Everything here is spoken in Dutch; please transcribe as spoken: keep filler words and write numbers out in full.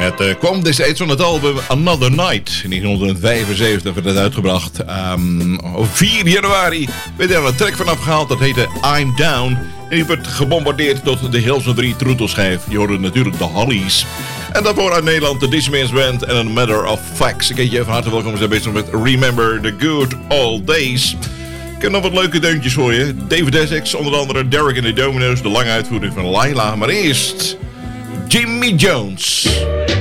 Het uh, kwam destijds van het album Another Night. In negentien vijfenzeventig werd het uitgebracht. Um, op vier januari werd er een track vanaf gehaald. Dat heette I'm Down. En die werd gebombardeerd tot de Hilversum drie troetelschijf. Je hoorde natuurlijk de Hollies. En daarvoor uit Nederland de Discmans Band en A Matter of Facts. Ik heet je van harte welkom. We zijn bezig met Remember the Good Old Days. Ik heb nog wat leuke deuntjes voor je. David Essex, onder andere Derek and the Dominoes. De lange uitvoering van Laila. Maar eerst Jimmy Jones.